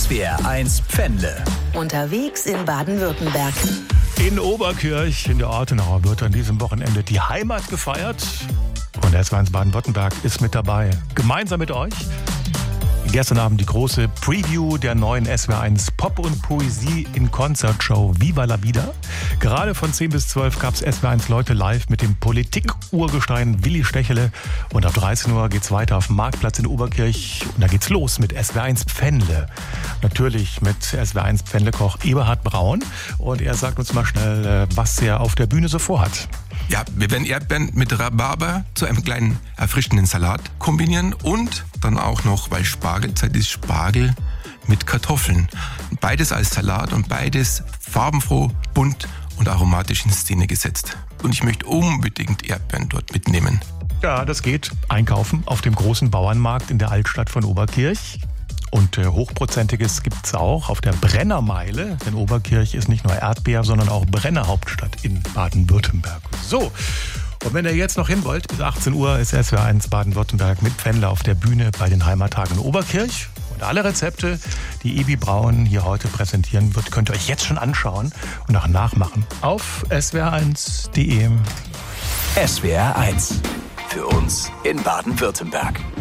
SWR1 Pfändle. Unterwegs in Baden-Württemberg. In Oberkirch in der Ortenau wird an diesem Wochenende die Heimat gefeiert. Und SWR1 Baden-Württemberg ist mit dabei. Gemeinsam mit euch. Gestern Abend die große Preview der neuen SWR1 Pop- und Poesie in Konzertshow Viva la Vida. Gerade von 10 bis 12 gab es SWR1 Leute live mit dem Politik-Urgestein Willi Stechele. Und ab 13 Uhr geht's weiter auf dem Marktplatz in Oberkirch. Und da geht's los mit SWR1 Pfändle. Natürlich mit SWR1 Pfändlekoch Eberhard Braun. Und er sagt uns mal schnell, was er auf der Bühne so vorhat. Ja, wir werden Erdbeeren mit Rhabarber zu einem kleinen erfrischenden Salat kombinieren und dann auch noch, weil Spargelzeit ist, Spargel mit Kartoffeln. Beides als Salat und beides farbenfroh, bunt und aromatisch in Szene gesetzt. Und ich möchte unbedingt Erdbeeren dort mitnehmen. Ja, das geht. Einkaufen auf dem großen Bauernmarkt in der Altstadt von Oberkirch. Und Hochprozentiges gibt's auch auf der Brennermeile. Denn Oberkirch ist nicht nur Erdbeer, sondern auch Brennerhauptstadt in Baden-Württemberg. So, und wenn ihr jetzt noch hin wollt, bis 18 Uhr ist SWR1 Baden-Württemberg mit Pfändle auf der Bühne bei den Heimattagen in Oberkirch. Und alle Rezepte, die Ebi Braun hier heute präsentieren wird, könnt ihr euch jetzt schon anschauen und auch nachmachen auf swr1.de. SWR1. Für uns in Baden-Württemberg.